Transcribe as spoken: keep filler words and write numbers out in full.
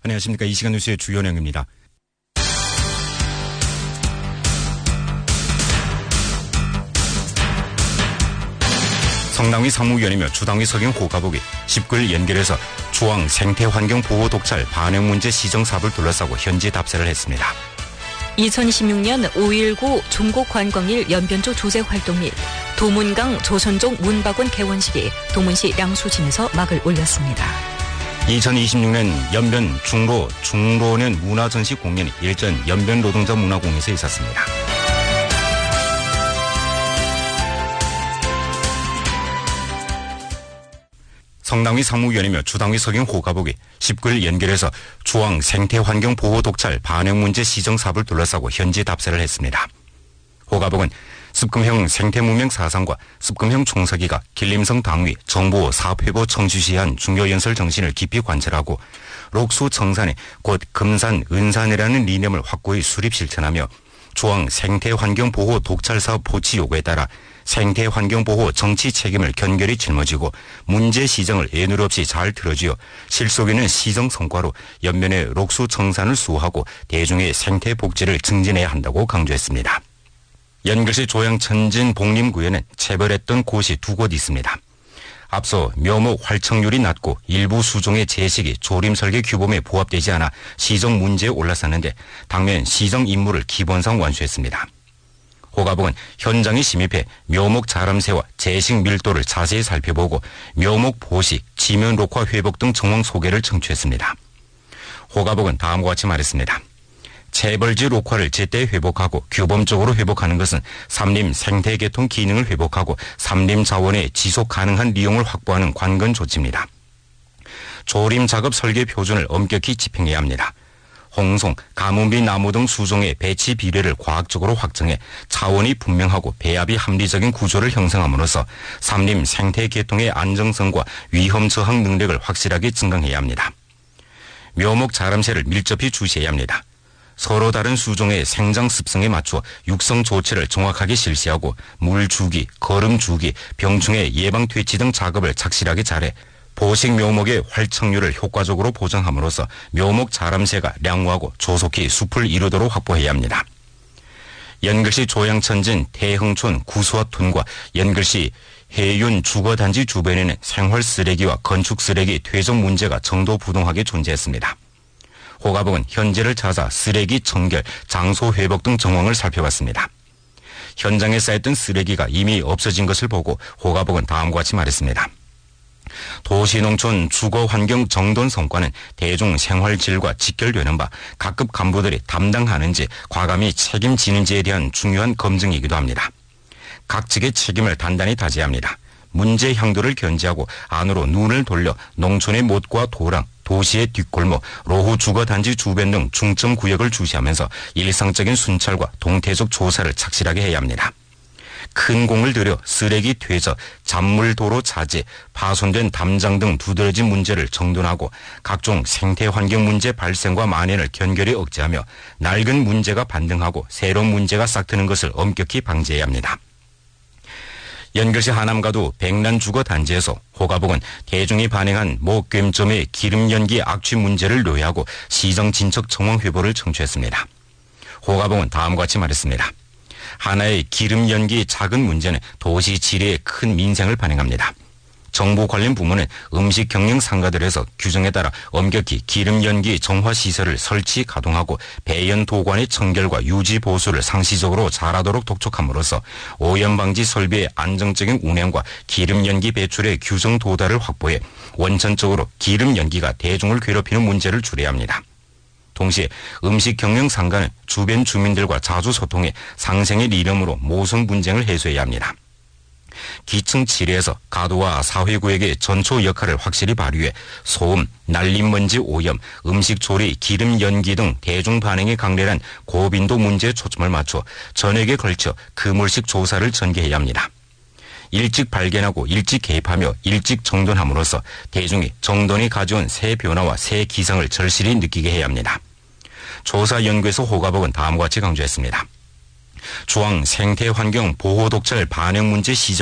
안녕하십니까. 이 시간 뉴스의 주요 내용입니다. 성당위 상무위원이며 주당위 석영 호가복이 십구 일 연결해서 주황 생태환경 보호 독찰 반영 문제 시정 사업을 둘러싸고 현지 답세를 했습니다. 이천이십육 년 오일구 중국관광일 연변조 조제 활동일 도문강 조선종 문박원 개원식이 동문시 량수진에서 막을 올렸습니다. 이천이십육 년 연변 중로 중로년 문화전시 공연이 일전 연변 노동자 문화공에서 있었습니다. 성당위 상무위원이며 주당위 석영 호가복이 십구 일 연결해서 주황 생태환경 보호 독찰 반영 문제 시정 사업을 둘러싸고 현지 답세를 했습니다. 호가복은 습금형 생태문명 사상과 습금형 총서기가 길림성 당위 정보 사업회보 청주시한 중요연설 정신을 깊이 관찰하고 록수 청산에 곧 금산 은산이라는 리념을 확고히 수립 실천하며 주황 생태환경 보호 독찰 사업 보치 요구에 따라 생태환경보호 정치 책임을 견결히 짊어지고 문제 시정을 애누리 없이 잘 들어주어 실속에는 시정 성과로 연면의 록수 청산을 수호하고 대중의 생태 복지를 증진해야 한다고 강조했습니다. 연결시 조양천진 복림구에는 체벌했던 곳이 두 곳 있습니다. 앞서 묘목 활착률이 낮고 일부 수종의 제식이 조림 설계 규범에 부합되지 않아 시정 문제에 올라섰는데 당면 시정 임무를 기본상 완수했습니다. 호가복은 현장에 침입해 묘목 자람세와 제식 밀도를 자세히 살펴보고 묘목 보식, 지면 녹화 회복 등 정황 소개를 청취했습니다. 호가복은 다음과 같이 말했습니다. 체벌지 녹화를 제때 회복하고 규범적으로 회복하는 것은 삼림 생태계통 기능을 회복하고 삼림 자원의 지속 가능한 이용을 확보하는 관건 조치입니다. 조림 작업 설계 표준을 엄격히 집행해야 합니다. 홍송, 가뭄비 나무 등 수종의 배치 비례를 과학적으로 확정해 차원이 분명하고 배합이 합리적인 구조를 형성함으로써 삼림 생태 계통의 안정성과 위험 저항 능력을 확실하게 증강해야 합니다. 묘목 자람세를 밀접히 주시해야 합니다. 서로 다른 수종의 생장 습성에 맞춰 육성 조치를 정확하게 실시하고 물 주기, 거름 주기, 병충해 예방 퇴치 등 작업을 착실하게 잘해 보식 묘목의 활착률을 효과적으로 보장함으로써 묘목 자람세가 량호하고 조속히 숲을 이루도록 확보해야 합니다. 연결시 조양천진 태흥촌 구수화톤과 연결시 해윤 주거단지 주변에는 생활 쓰레기와 건축 쓰레기 퇴적 문제가 정도부동하게 존재했습니다. 호가복은 현재를 찾아 쓰레기 청결, 장소 회복 등 정황을 살펴봤습니다. 현장에 쌓였던 쓰레기가 이미 없어진 것을 보고 호가복은 다음과 같이 말했습니다. 도시농촌 주거환경 정돈 성과는 대중 생활질과 직결되는 바 각급 간부들이 담당하는지 과감히 책임지는지에 대한 중요한 검증이기도 합니다. 각 측의 책임을 단단히 다져야 합니다. 문제 향도를 견지하고 안으로 눈을 돌려 농촌의 못과 도랑, 도시의 뒷골목, 로후 주거단지 주변 등 중점 구역을 주시하면서 일상적인 순찰과 동태적 조사를 착실하게 해야 합니다. 큰 공을 들여 쓰레기 퇴저, 잔물 도로 자제, 파손된 담장 등 두드러진 문제를 정돈하고 각종 생태환경 문제 발생과 만연을 견결히 억제하며 낡은 문제가 반등하고 새로운 문제가 싹트는 것을 엄격히 방지해야 합니다. 연결시 하남가도 백란주거단지에서 호가복은 대중이 반영한 목괸점의 기름연기 악취 문제를 노회하고 시정 진척 정황 회보를 청취했습니다. 호가복은 다음과 같이 말했습니다. 하나의 기름 연기 작은 문제는 도시 지리에 큰 민생을 반영합니다. 정부 관련 부문은 음식 경영 상가들에서 규정에 따라 엄격히 기름 연기 정화 시설을 설치 가동하고 배연 도관의 청결과 유지 보수를 상시적으로 잘하도록 독촉함으로써 오염 방지 설비의 안정적인 운행과 기름 연기 배출의 규정 도달을 확보해 원천적으로 기름 연기가 대중을 괴롭히는 문제를 줄여야 합니다. 동시에 음식 경영 상가는 주변 주민들과 자주 소통해 상생의 리념으로 모성 분쟁을 해소해야 합니다. 기층 지뢰에서 가도와 사회구역의 전초 역할을 확실히 발휘해 소음, 날림먼지 오염, 음식 조리, 기름 연기 등 대중 반응이 강렬한 고빈도 문제에 초점을 맞춰 전역에 걸쳐 그물식 조사를 전개해야 합니다. 일찍 발견하고 일찍 개입하며 일찍 정돈함으로써 대중이 정돈이 가져온 새 변화와 새 기상을 절실히 느끼게 해야 합니다. 조사연구에서 호가복은 다음과 같이 강조했습니다. 주황 생태환경 보호 독찰 반영 문제 시정